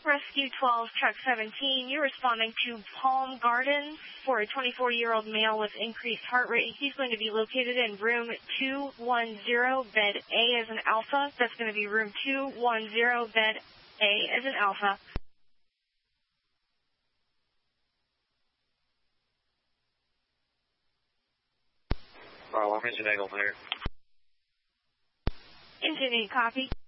Rescue 12, Truck 17, you're responding to Palm Gardens for a 24-year-old male with increased heart rate. He's going to be located in room 210, bed A as an alpha. That's going to be room 210, bed A as an alpha. Bravo, engine 8 on there. Engine 8, copy.